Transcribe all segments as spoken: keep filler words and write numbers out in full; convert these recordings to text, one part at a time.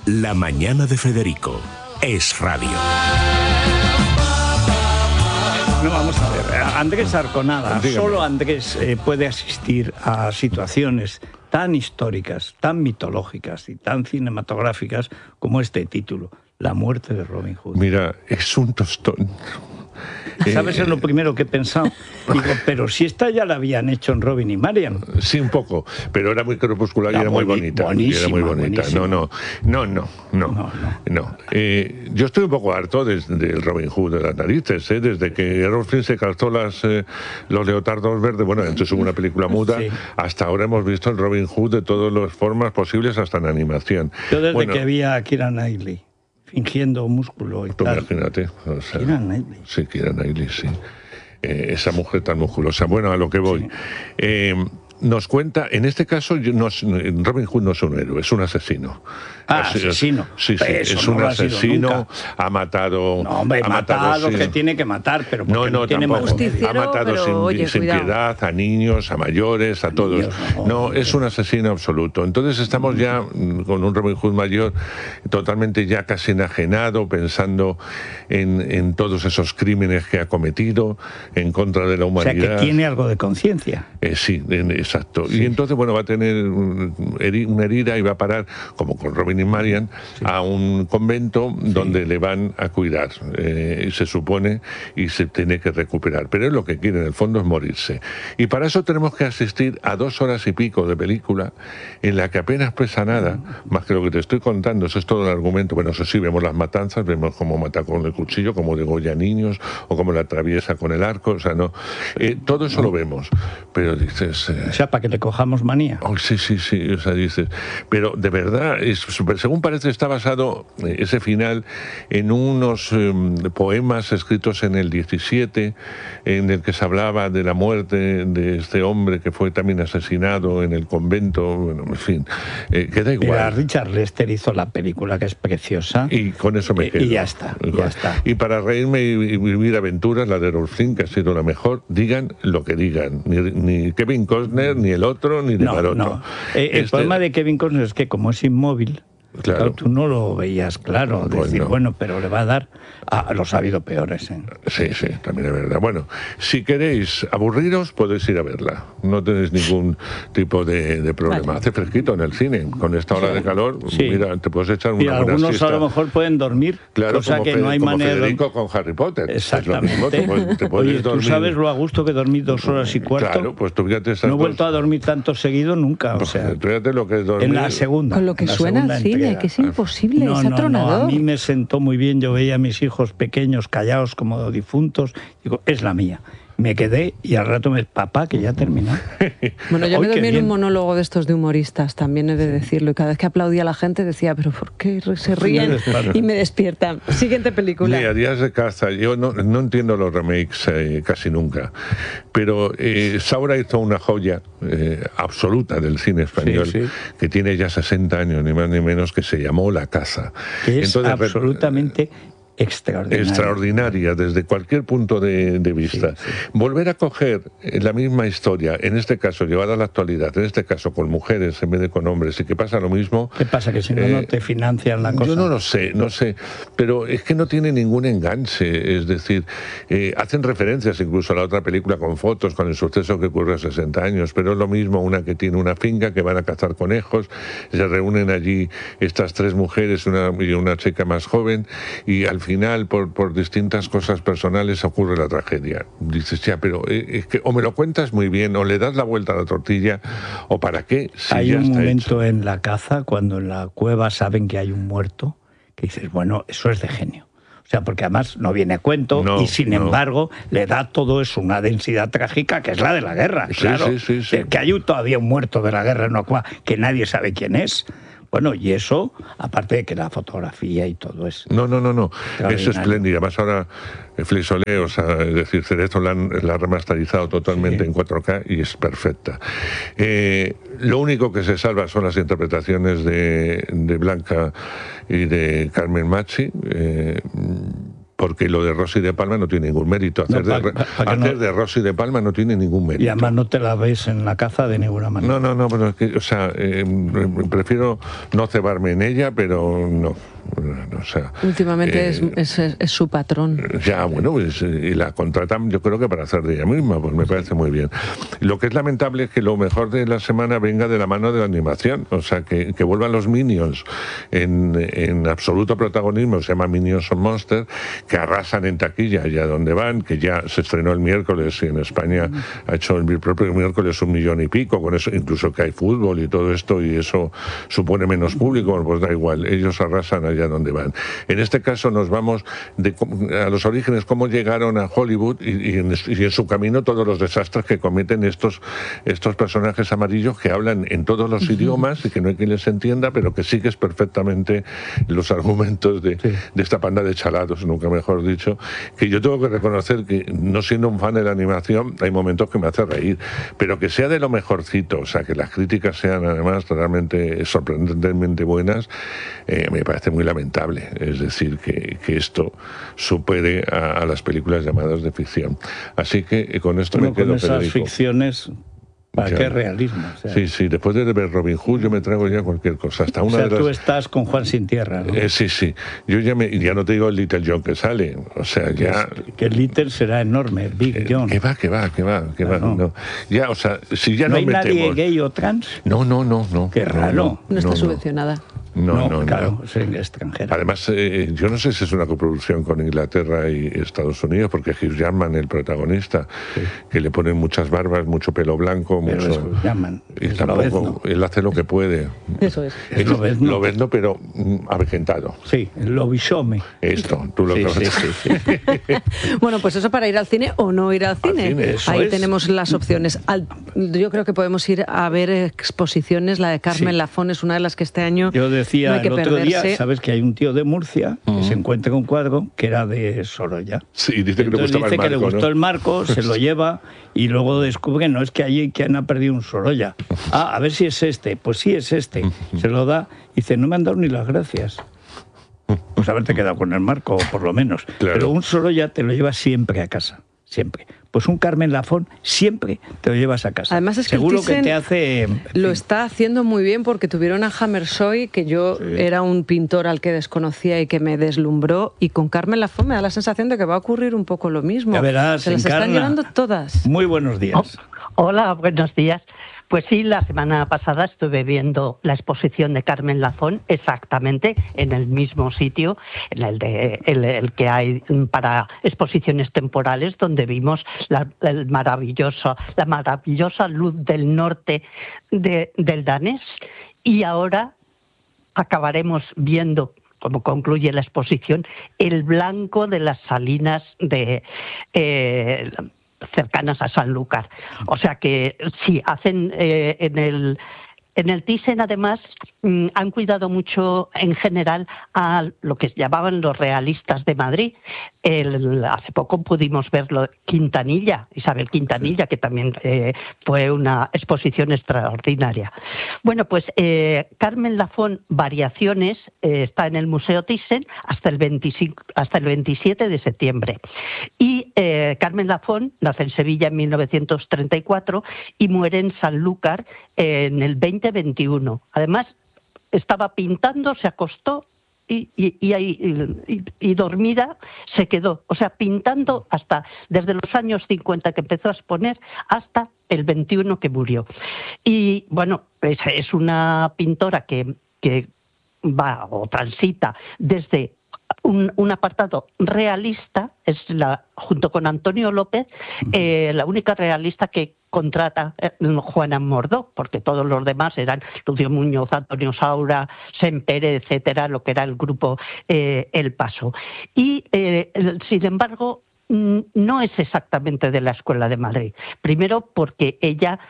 La mañana de Federico es radio. No, vamos a ver. Andrés Arconada, Dígame. Solo Andrés eh, puede asistir a situaciones tan históricas, tan mitológicas y tan cinematográficas como este título, La muerte de Robin Hood. Mira, es un tostón. ¿Sabes? Eh, Es lo primero que he pensado. Digo, pero si esta ya la habían hecho en Robin y Marian. Sí, un poco, pero era muy crepuscular y No, era muy boni- bonita. buenísima, y era muy bonita. buenísima. No, no, no, no, no. No, no. no. Eh, yo estoy un poco harto del de Robin Hood de las narices, ¿eh? Desde que Errol Flynn se calzó las, eh, los leotardos verdes, bueno, entonces hubo una película muda, Sí. hasta ahora hemos visto el Robin Hood de todas las formas posibles, hasta en animación. Yo desde Bueno, que vi a Keira Knightley fingiendo músculo y tú tal. imagínate. O sea, Keira Knightley. Sí, Keira Knightley, sí. Eh, esa mujer tan musculosa. Bueno, a lo que voy. Sí. Eh, nos cuenta, en este caso, yo no es- Robin Hood no es un héroe, es un asesino. Ah, Así es. asesino. Sí, sí, Eso es no un lo ha sido asesino, nunca. ha matado... No, hombre, ha mata matado, a los sí. que tiene que matar, pero No, porque no, tiene tampoco. más- Justiciero, Ha matado pero, sin, oye, sin cuidado. piedad a niños, a mayores, a todos. Dios, no. No, es un asesino absoluto. Entonces estamos ya mm, con un Robin Hood mayor totalmente ya casi enajenado, pensando en, en todos esos crímenes que ha cometido en contra de la O sea, humanidad. que tiene algo de conciencia. Eh, sí, en- exacto. Y entonces, bueno, va a tener un- heri- una herida y va a parar, como con Robin y Marian, a un convento donde le van a cuidar. Eh, y se supone, y se tiene que recuperar. Pero él lo que quiere, en el fondo, es morirse. Y para eso tenemos que asistir a dos horas y pico de película en la que apenas pesa nada, más que lo que te estoy contando. Eso es todo el argumento. Bueno, eso sí, vemos las matanzas, vemos cómo mata con el cuchillo, cómo degolla niños, o cómo la atraviesa con el arco. O sea, no. Eh, todo eso lo vemos. Pero dices... eh, O sea, para que le cojamos manía. Oh, sí, sí, sí, o sea, dices, pero de verdad, es, super- según parece, está basado eh, ese final en unos eh, poemas escritos en el diecisiete, en el que se hablaba de la muerte de este hombre que fue también asesinado en el convento, bueno, en fin, eh, queda Mira, igual. Richard Lester hizo la película, que es preciosa. Y con eso me Y- quedo. y ya está, ya está. Y para reírme y, y vivir aventuras, la de Errol Flynn, que ha sido la mejor, digan lo que digan. Ni, ni Kevin Costner, ni el otro, ni de No, Maroto. no. Eh, el Este- problema de Kevin Costner es que como es inmóvil, Claro. claro, tú no lo veías claro. Pues Decir, no. bueno, pero le va a dar... A, los ha habido peores, ¿eh? Sí, sí, también es verdad. Bueno, si queréis aburriros, podéis ir a verla. No tenéis ningún tipo de, de problema. Vale. Hace fresquito en el cine. Con esta hora de calor, Sí. mira, te puedes echar una Y buena algunos siesta. a lo mejor pueden dormir, Claro, cosa como que Fe- no hay como manera de... Federico con Harry Potter. Es lo Exactamente. mismo, te puedes- te puedes Oye, ¿tú dormir. sabes lo a gusto que dormí dos horas y cuarto? Claro, pues tú fíjate esas No he vuelto dos- a dormir tanto seguido nunca, o pues, sea, tú fíjate lo que es dormir. en la segunda. Con lo que la suena segunda al cine, entrega. que es imposible, No, es no, no, atronador. a mí me sentó muy bien, yo veía a mis hijos pequeños callados como difuntos, digo, es la mía. Me quedé y al rato me papá, que ya terminó. Bueno, yo Hoy me qué dormí en bien. un monólogo de estos de humoristas, también he de decirlo, y cada vez que aplaudía a la gente decía, pero ¿por qué se ríen? Claro. Y me despiertan. Siguiente película. Mira, Días de caza, yo no, no entiendo los remakes eh, casi nunca, pero eh, Saura hizo una joya eh, absoluta del cine español, Sí, sí. que tiene ya sesenta años, ni más ni menos, que se llamó La Caza. Que es Entonces, re- absolutamente extraordinario. extraordinaria desde cualquier punto de, de vista. Sí, sí. Volver a coger eh, la misma historia, en este caso llevada a la actualidad, en este caso con mujeres en vez de con hombres, y que pasa lo mismo. ¿Qué pasa? Que si no, Eh, no te financian la cosa. Yo no lo sé, no sé, pero es que no tiene ningún enganche, es decir, eh, hacen referencias incluso a la otra película con fotos, con el suceso que ocurrió hace sesenta años, pero es lo mismo una que tiene una finca, que van a cazar conejos, se reúnen allí estas tres mujeres una, y una chica más joven, y al final, por, por distintas cosas personales, ocurre la tragedia. Dices, ya, pero eh, es que o me lo cuentas muy bien, o le das la vuelta a la tortilla, o para qué, si Hay ya un está momento hecho. en la caza, cuando en la cueva saben que hay un muerto, que dices, bueno, eso es de genio. O sea, porque además no viene a cuento No, y sin no. embargo le da todo eso una densidad trágica que es la de la guerra, Sí, claro. sí, sí, sí. De que hay todavía un muerto de la guerra en una cueva que nadie sabe quién es. Bueno, y eso, aparte de que la fotografía y todo eso. No, no, no, no. Es Extraordinario. espléndida. Además ahora eh, Flisolé, o sea, es decir, Cerezo la han, la ha remasterizado totalmente Sí. en cuatro K y es perfecta. Eh, lo único que se salva son las interpretaciones de, de Blanca y de Carmen Machi. Eh, porque lo de Rosy de Palma no tiene ningún mérito. Hacer, No, de, pa, pa, pa hacer no, de Rosy de Palma no tiene ningún mérito. Y además no te la ves en la caza de ninguna manera. No, no, no, pero es que, o sea, eh, prefiero no cebarme en ella, pero no. O sea, últimamente eh, es, es, es su patrón. Ya, bueno, pues, y la contratan yo creo que para hacer de ella misma, pues me parece muy bien. Lo que es lamentable es que lo mejor de la semana venga de la mano de la animación, o sea, que, que vuelvan los Minions en, en absoluto protagonismo, se llama Minions on Monsters, que arrasan en taquilla allá donde van, que ya se estrenó el miércoles y en España ha hecho el propio miércoles un millón y pico, con eso incluso que hay fútbol y todo esto, y eso supone menos público, pues da igual, ellos arrasan allá donde van. En este caso nos vamos de, a los orígenes, cómo llegaron a Hollywood y, y, en, y en su camino todos los desastres que cometen estos, estos personajes amarillos que hablan en todos los uh-huh. idiomas y que no hay quien les entienda, pero que sigues perfectamente los argumentos de, sí. de esta panda de chalados, nunca mejor dicho, que yo tengo que reconocer que, no siendo un fan de la animación, hay momentos que me hace reír, pero que sea de lo mejorcito, o sea, que las críticas sean además realmente sorprendentemente buenas, eh, me parece muy lamentable, es decir, que, que esto supere a, a las películas llamadas de ficción. Así que eh, con esto bueno, me quedo, con esas Federico. Ficciones, ¿para ya. qué realismo? O sea, sí, sí, después de ver Robin Hood yo me traigo ya cualquier cosa. Hasta una o sea, de las... tú estás con Juan Sin Tierra, ¿no? Eh, sí, sí. Yo ya, me, ya no te digo el Little John que sale, o sea, ya... Es, que el Little será enorme, Big eh, John. Que va, que va, que va, que va. No. No. Ya, o sea, si ya ¿No nos hay metemos... nadie gay o trans? No, no, no, no. Qué raro. No, no está subvencionada. No, no, no. Claro, es extranjera. Además, eh, yo no sé si es una coproducción con Inglaterra y Estados Unidos, porque Hugh Jackman, el protagonista, sí. que le ponen muchas barbas, mucho pelo blanco, pero mucho... Es Hugh Jackman, y es tampoco, Lobezno. él hace lo que puede. Eso es. Es Lobezno, Lobezno pero mm, avejentado. Sí, el lobisome. Esto, tú lo sí, que sí, sí, sí. Bueno, pues eso para ir al cine o no ir al cine. Al cine Ahí es. tenemos las opciones. Al, yo creo que podemos ir a ver exposiciones. La de Carmen Sí. Lafón es una de las que este año yo decía no hay que el otro perderse. día, sabes que hay un tío de Murcia uh-huh. que se encuentra con un cuadro que era de Sorolla. Sí, dice que le gustaba dice el marco, que le gustó ¿no? el marco, se lo lleva y luego descubre, no es que allí quien ha perdido un Sorolla. Ah, a ver si es este. Pues sí, es este. Se lo da y dice, no me han dado ni las gracias. Pues haberte quedado con el marco, por lo menos. Claro. Pero un Sorolla te lo llevas siempre a casa. Siempre. Pues un Carmen Lafón siempre te lo llevas a casa. Además es que seguro el Thyssen que te hace... lo está haciendo muy bien porque tuvieron a Hammershøi, que yo sí. era un pintor al que desconocía y que me deslumbró, y con Carmen Lafón me da la sensación de que va a ocurrir un poco lo mismo. Ya verás, se las Encarna. Están llevando todas. Muy buenos días. Oh, hola, buenos días. Pues sí, la semana pasada estuve viendo la exposición de Carmen Lafón exactamente en el mismo sitio, en el, de, el, el que hay para exposiciones temporales, donde vimos la, el maravilloso, la maravillosa luz del norte de, del danés, y ahora acabaremos viendo, como concluye la exposición, el blanco de las salinas de... Eh, cercanas a Sanlúcar. O sea que sí, hacen eh, en el en el Thyssen además mmm, han cuidado mucho en general a lo que llamaban los realistas de Madrid. El, hace poco pudimos verlo Quintanilla, Isabel Quintanilla, que también eh, fue una exposición extraordinaria. Bueno, pues eh, Carmen Lafón Variaciones eh, está en el Museo Thyssen hasta el veinticinco, hasta el veintisiete de septiembre. Y eh, Carmen Lafón nace en Sevilla en mil novecientos treinta y cuatro y muere en Sanlúcar eh, en el veinte veintiuno. Además, estaba pintando, se acostó y, y, y, y, y dormida se quedó. O sea, pintando hasta desde los años cincuenta que empezó a exponer hasta el veintiuno que murió. Y bueno, es, es una pintora que, que va o transita desde un, un apartado realista, es la junto con Antonio López, eh, la única realista que contrata eh, Juana Mordó, porque todos los demás eran Lucio Muñoz, Antonio Saura, Sempere, etcétera, lo que era el grupo eh, El Paso. Y, eh, sin embargo, no es exactamente de la Escuela de Madrid. Primero porque ella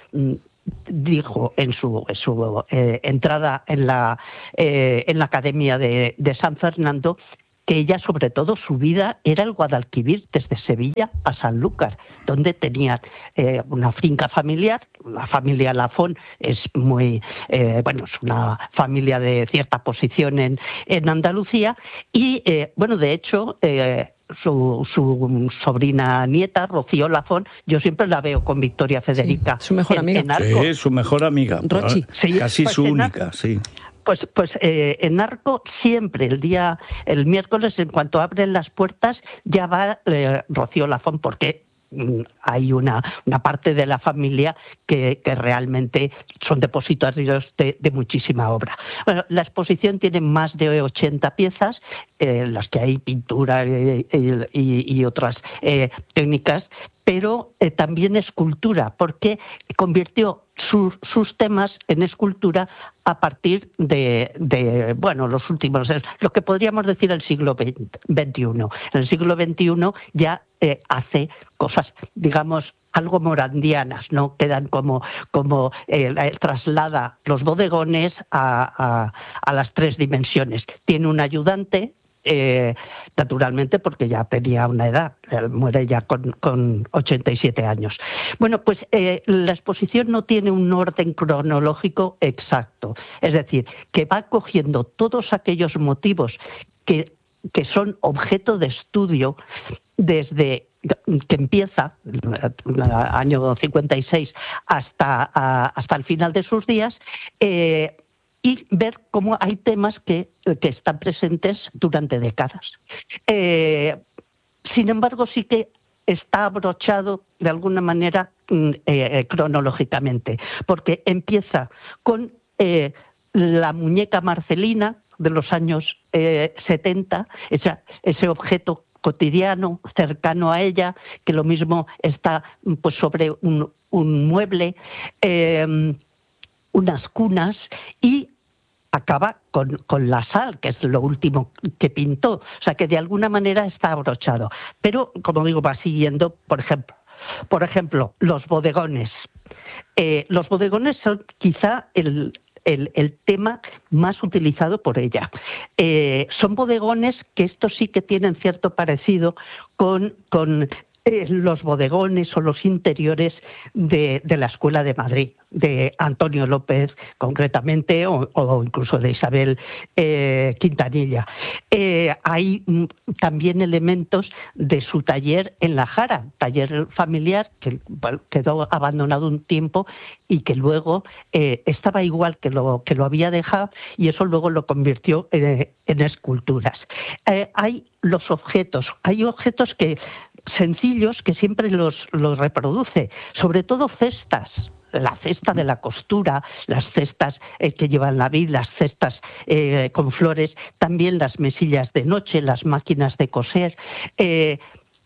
dijo en su, en su eh, entrada en la, eh, en la Academia de, de San Fernando que ella, sobre todo, su vida era el Guadalquivir, desde Sevilla a Sanlúcar, donde tenía eh, una finca familiar. La familia Lafón es muy, eh, bueno, es una familia de cierta posición en, en Andalucía, y, eh, bueno, de hecho, eh, Su, su sobrina nieta, Rocío Lafón, yo siempre la veo con Victoria Federica. Sí, su mejor en, amiga. en Arco. Sí, su mejor amiga. Rochi. Sí, Casi pues su en única, Arco, sí. Pues, pues eh, en Arco siempre, el día, el miércoles, en cuanto abren las puertas, ya va eh, Rocío Lafón, porque hay una, una parte de la familia que, que realmente son depositarios de, de muchísima obra. Bueno, la exposición tiene más de ochenta piezas, eh, en las que hay pintura y, y, y otras eh, técnicas, pero eh, también escultura, porque convirtió sus, sus temas en escultura a partir de, de, bueno, los últimos, lo que podríamos decir el siglo veintiuno. En el siglo veintiuno ya eh, hace cosas, digamos, algo morandianas, ¿no? Quedan como, como eh, traslada los bodegones a, a, a las tres dimensiones. Tiene un ayudante, Eh, naturalmente, porque ya tenía una edad, muere ya con, con ochenta y siete años. Bueno, pues eh, la exposición no tiene un orden cronológico exacto, es decir, que va cogiendo todos aquellos motivos que, que son objeto de estudio desde que empieza el año cincuenta y seis hasta, a, hasta el final de sus días, eh, y ver cómo hay temas que, que están presentes durante décadas. Eh, sin embargo, sí que está abrochado de alguna manera eh, cronológicamente, porque empieza con eh, la muñeca Marcelina de los años eh, setenta, esa, ese objeto cotidiano, cercano a ella, que lo mismo está pues sobre un, un mueble, eh, unas cunas, y acaba con, con la sal, que es lo último que pintó. O sea, que de alguna manera está abrochado. Pero, como digo, va siguiendo, por ejemplo, por ejemplo los bodegones. Eh, los bodegones son quizá el, el, el tema más utilizado por ella. Eh, son bodegones que estos sí que tienen cierto parecido con... con los bodegones o los interiores de, de la Escuela de Madrid, de Antonio López concretamente, o, o incluso de Isabel eh, Quintanilla. Eh, hay mm, también elementos de su taller en La Jara, taller familiar que bueno, quedó abandonado un tiempo y que luego eh, estaba igual que lo, que lo había dejado, y eso luego lo convirtió en, en esculturas. Eh, hay los objetos, hay objetos que sencillos que siempre los, los reproduce, sobre todo cestas, la cesta de la costura, las cestas eh, que llevan la vid, las cestas eh, con flores, también las mesillas de noche, las máquinas de coser. Eh,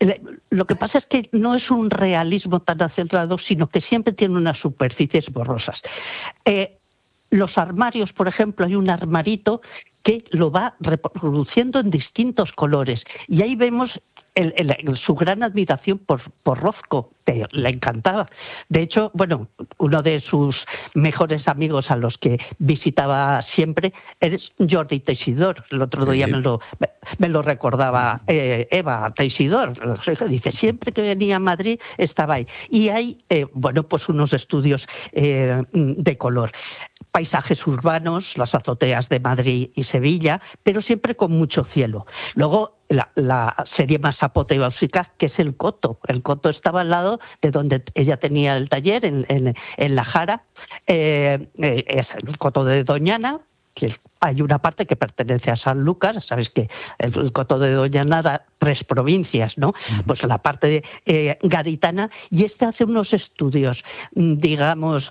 Lo que pasa es que no es un realismo tan acentuado, sino que siempre tiene unas superficies borrosas. Eh, los armarios, por ejemplo, hay un armarito que lo va reproduciendo en distintos colores, y ahí vemos El, el, su gran admiración por, por Rothko, que le encantaba. De hecho, bueno, uno de sus mejores amigos a los que visitaba siempre es Jordi Teixidor. El otro día me lo, me lo recordaba eh, Eva Teixidor. Dice, siempre que venía a Madrid estaba ahí. Y hay, eh, bueno, pues unos estudios eh, de color. Paisajes urbanos, las azoteas de Madrid y Sevilla, pero siempre con mucho cielo. Luego, la, la serie más apoteósica, que es el Coto. El Coto estaba al lado de donde ella tenía el taller, en, en, en La Jara. Eh, eh, es el Coto de Doñana, que hay una parte que pertenece a Sanlúcar. Sabes que el, el Coto de Doñana da tres provincias, ¿no? Uh-huh. Pues la parte eh, gaditana, y este hace unos estudios, digamos,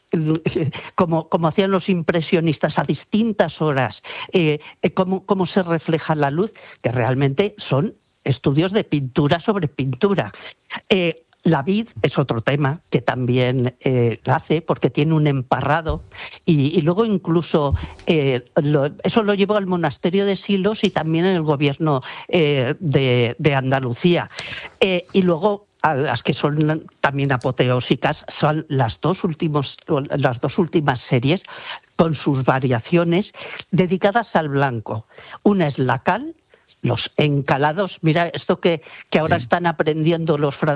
como, como hacían los impresionistas a distintas horas, eh, cómo, cómo se refleja la luz, que realmente son estudios de pintura sobre pintura. Eh, La vid es otro tema que también eh, hace, porque tiene un emparrado, y, y luego incluso eh, lo, eso lo llevó al monasterio de Silos y también en el gobierno eh, de, de Andalucía. Eh, y luego, a las que son también apoteósicas, son las dos últimos, las dos últimas series con sus variaciones dedicadas al blanco. Una es la cal, los encalados. Mira, esto que, que ahora Sí. están aprendiendo los franceses